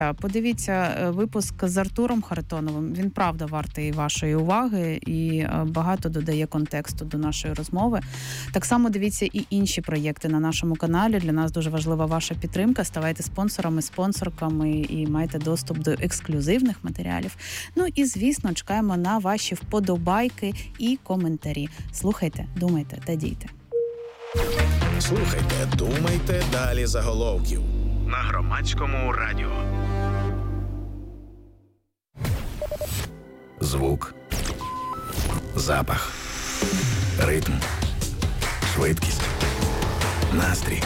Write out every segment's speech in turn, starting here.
Подивіться випуск з Артуром Харитоновим. Він, правда, вартий вашої уваги і багато додає контексту до нашої розмови. Так само дивіться і інші проєкти на нашому каналі. Для нас дуже важлива ваша підтримка. Ставайте спонсорами, спонсорками і майте доступ до ексклюзивних матеріалів. Ну і, звісно, чекаємо на ваші вподобайки і коментарі. Слухайте, думайте та дійте. Слухайте, думайте, далі заголовків. На Громадському радіо. Звук, запах, ритм, швидкість, настрій,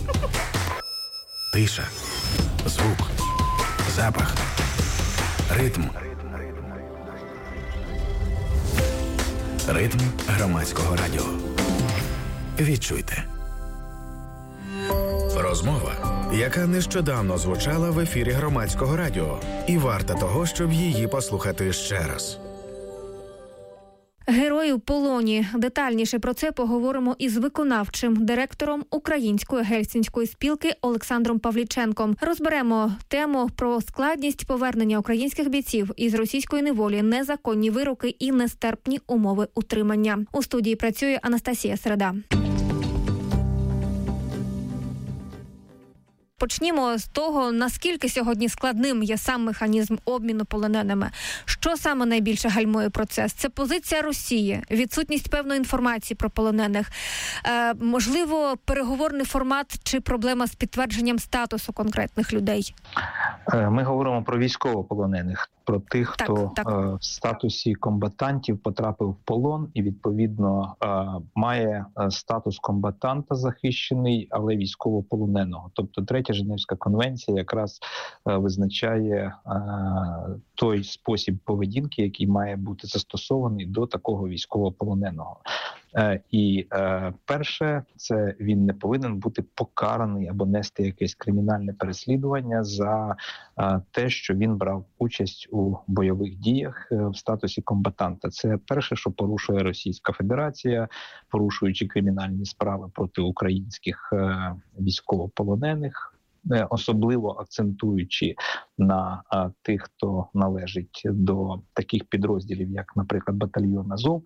тиша, звук, запах, ритм. Ритм Громадського радіо. Відчуйте. Розмова, яка нещодавно звучала в ефірі Громадського радіо, і варта того, щоб її послухати ще раз. Герої в полоні. Детальніше про це поговоримо із виконавчим директором Української гельсінської спілки Олександром Павліченком. Розберемо тему про складність повернення українських бійців із російської неволі, незаконні вироки і нестерпні умови утримання. У студії працює Анастасія Середа. Почнімо з того, наскільки сьогодні складним є сам механізм обміну полоненими. Що саме найбільше гальмує процес? Це позиція Росії, відсутність певної інформації про полонених, можливо, переговорний формат чи проблема з підтвердженням статусу конкретних людей? Ми говоримо про військовополонених, про тих, хто в статусі комбатантів потрапив в полон і, відповідно, має статус комбатанта захищений, але військовополоненого. Тобто Третя Женевська конвенція якраз визначає той спосіб поведінки, який має бути застосований до такого військовополоненого. І перше, це він не повинен бути покараний або нести якесь кримінальне переслідування за те, що він брав участь у бойових діях в статусі комбатанта. Це перше, що порушує Російська Федерація, порушуючи кримінальні справи проти українських військовополонених, особливо акцентуючи на тих, хто належить до таких підрозділів, як, наприклад, батальйон Азов.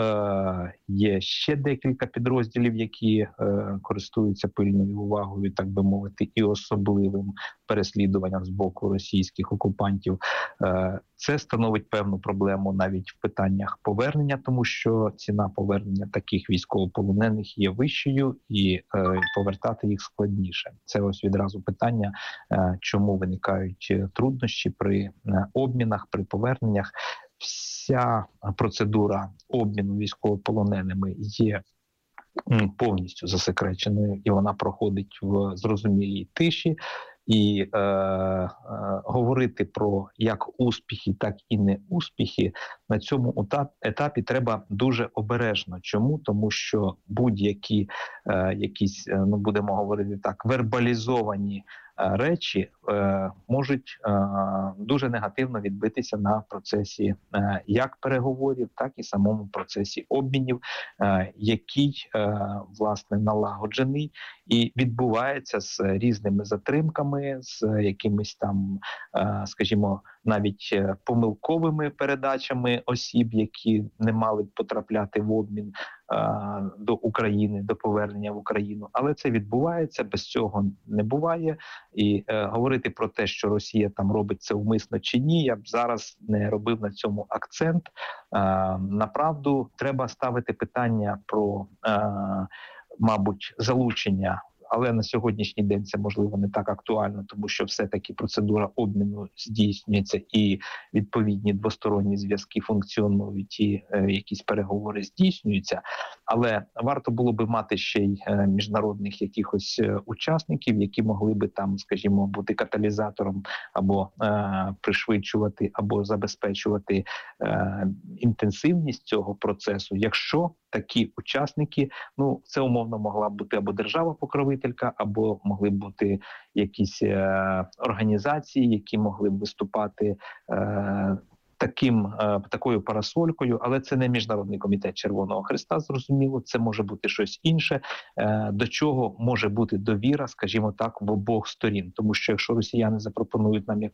Є ще декілька підрозділів, які користуються пильною увагою, так би мовити, і особливим переслідуванням з боку російських окупантів. Це становить певну проблему навіть в питаннях повернення, тому що ціна повернення таких військовополонених є вищою і повертати їх складніше. Це ось відразу питання, чому виникають труднощі при обмінах, при поверненнях. Вся процедура обміну військовополоненими є повністю засекреченою, і вона проходить в зрозумілій тиші. І говорити про як успіхи, так і неуспіхи на цьому етапі треба дуже обережно. Чому? Тому що будь-які якісь, будемо говорити так, вербалізовані речі можуть дуже негативно відбитися на процесі як переговорів, так і самому процесі обмінів, який, власне, налагоджений і відбувається з різними затримками, з якимись там, скажімо, навіть помилковими передачами осіб, які не мали б потрапляти в обмін до України, до повернення в Україну. Але це відбувається, без цього не буває. І говорити про те, що Росія там робить це умисно чи ні, я б зараз не робив на цьому акцент. Направду, треба ставити питання про, мабуть, залучення, але на сьогоднішній день це, можливо, не так актуально, тому що все-таки процедура обміну здійснюється і відповідні двосторонні зв'язки функціонують, і якісь переговори здійснюються. Але варто було би мати ще й міжнародних якихось учасників, які могли би там, скажімо, бути каталізатором або пришвидшувати, або забезпечувати інтенсивність цього процесу, якщо такі учасники, це умовно могла б бути або держава-покровителька, або могли б бути якісь організації, які могли б виступати такою парасолькою, але це не Міжнародний комітет Червоного Хреста, зрозуміло, це може бути щось інше, до чого може бути довіра, скажімо так, в обох сторін. Тому що якщо росіяни запропонують нам